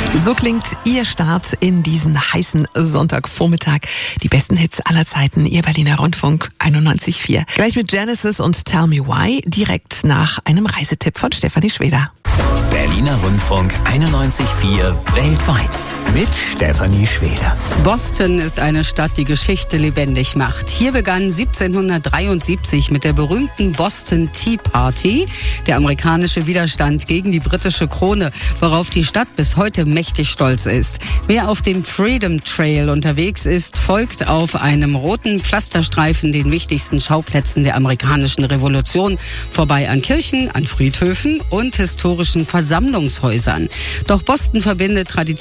So klingt Ihr Start in diesen heißen Sonntagvormittag. Die besten Hits aller Zeiten, Ihr Berliner Rundfunk 91.4. Gleich mit Genesis und Tell Me Why, direkt nach einem Reisetipp von Stefanie Schweder. Berliner Rundfunk 91.4 weltweit mit Stefanie Schweder. Boston ist eine Stadt, die Geschichte lebendig macht. Hier begann 1773 mit der berühmten Boston Tea Party der amerikanische Widerstand gegen die britische Krone, worauf die Stadt bis heute mächtig stolz ist. Wer auf dem Freedom Trail unterwegs ist, folgt auf einem roten Pflasterstreifen den wichtigsten Schauplätzen der amerikanischen Revolution, vorbei an Kirchen, an Friedhöfen und historischen Versammlungshäusern. Doch Boston verbindet Tradition